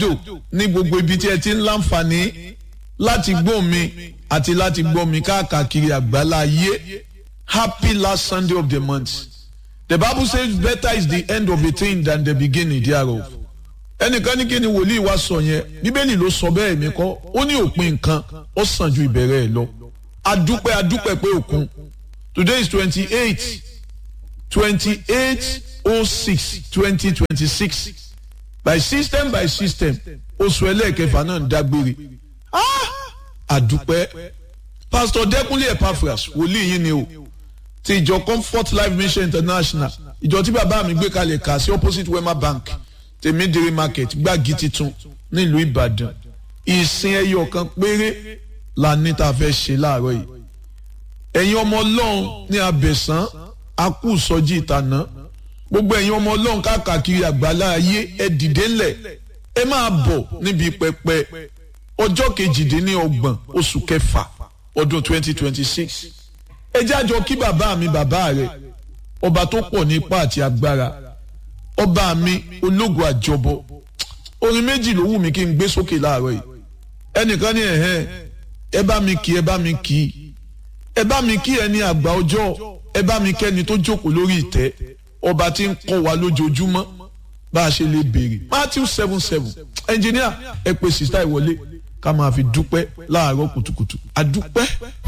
ní gbogbo ibi tí ẹ ti ń láǹfààní láti gbọ́ mi àti láti gbọ́ mi káàkiri àgbálá ayé. Happy last Sunday of the month. The Bible says better is the end of a thing than the beginning thereof. Ẹnìkan ní kí ni wòlíì wa sọ yẹn, Bíbélì ló sọ bẹ́ẹ̀ mi kọ́, ó ní òpin nǹkan ó sàn ju ìbẹ̀rẹ̀ ẹ̀ lọ. Adúpẹ́ pé òkun. Today is 28/06/2026. By system oṣù ẹlẹ́ẹ̀kẹfà náà ń dágbére. Adúpẹ́. Pastor Dẹ́kunlé Epaphras wòlíì yín ni o ti ìjọ Comfort Life Mission International, ìjọ tí bàbá mi gbé kalẹ̀ kà sí opposite Wema Bank Tèmídìrí Market Gbági Titun nílùú Ìbàdàn. Ìsìn ẹyọ kan péré la ní ta fẹ́ ṣe láàárọ̀ yìí. Ẹ̀yin ọmọ Ọlọ́run ní Abẹ̀sán akú sọjí ìtànà, gbogbo ẹ̀yin ọmọ Ọlọ́run káàkiri àgbálá ayé ẹ dìde ńlẹ̀, ẹ máa bọ̀ níbi pẹpẹ ọjọ́ 28 oṣù kẹfà ọdún 2026. Ẹ jájọ kí bàbá mi bàbá rẹ̀, ọba tó pọ̀ ní ipá àti agbára, ọba mi ológun àjọbọ. Orin méjì ló wù mí kí n gbé sókè láàárọ̀ yìí. Ẹnìkan ní ẹ bá mi kí, ẹ bá mi kí, ẹ bá mi kí ẹni àgbà ọjọ́, ẹ bá mi kẹ́ni tó jókòó lórí ìtẹ́, ọba tí ń kọ́ wa lójoojúmọ́ bá a ṣe lè béèrè. Matthew 7:7. Ẹnjìníà ẹ pè sísá ìwọlé ká máa fi dúpẹ́ láàárọ̀ kùtùkùtù. Àdúpẹ́